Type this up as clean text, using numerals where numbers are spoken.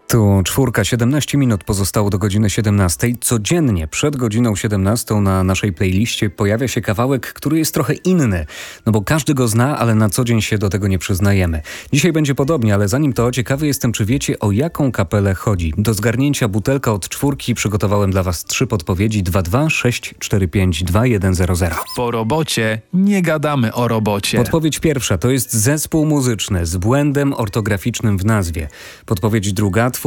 Tu czwórka, 17 minut pozostało do godziny 17. Codziennie przed godziną 17 na naszej playliście pojawia się kawałek, który jest trochę inny. No bo każdy go zna, ale na co dzień się do tego nie przyznajemy. Dzisiaj będzie podobnie, ale zanim to, ciekawy jestem, czy wiecie, o jaką kapelę chodzi. Do zgarnięcia butelka od czwórki przygotowałem dla was 3 podpowiedzi: 226452100. Po robocie nie gadamy o robocie. Podpowiedź pierwsza to jest zespół muzyczny z błędem ortograficznym w nazwie. Podpowiedź druga: